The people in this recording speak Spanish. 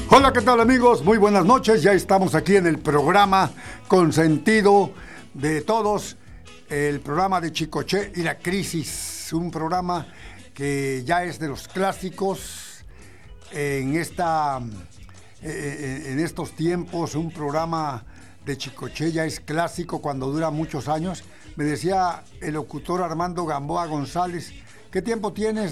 Hola, ¿qué tal amigos? Muy buenas noches. Ya estamos aquí en el programa consentido de todos, el programa de Chicoche y la Crisis, un programa que ya es de los clásicos en estos tiempos, un programa de Chicoche ya es clásico cuando dura muchos años. Me decía el locutor Armando Gamboa González, ¿qué tiempo tienes